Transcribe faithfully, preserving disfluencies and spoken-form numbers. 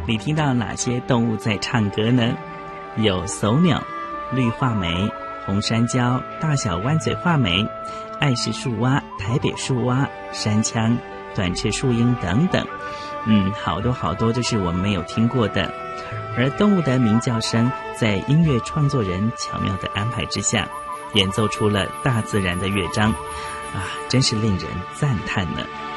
你听到哪些动物在唱歌呢？有叟鸟、绿画眉、红山椒、大小弯嘴画眉、爱氏树蛙、台北树蛙、山羌、短翅树鹰等等。嗯，好多好多都是我们没有听过的。而动物的鸣叫声在音乐创作人巧妙的安排之下，演奏出了大自然的乐章啊，真是令人赞叹呢。